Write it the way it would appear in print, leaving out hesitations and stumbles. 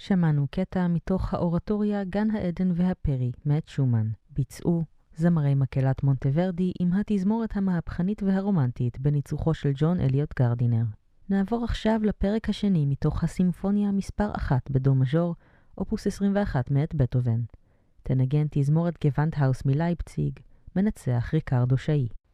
שמענו קטע מתוך האורטוריה גן העדן והפרי מאת שומן. ביצעו זמרי מקהלת מונטוורדי עם התזמורת המהפכנית והרומנטית בניצוחו של ג'ון אליוט גרדינר. נעבור עכשיו לפרק השני מתוך הסימפוניה מספר 1 בדו מז'ור, אופוס 21 מאת בטהובן. תנגן תזמורת גוונדהאוס מלייפציג, מנצח ריקרדו שאי.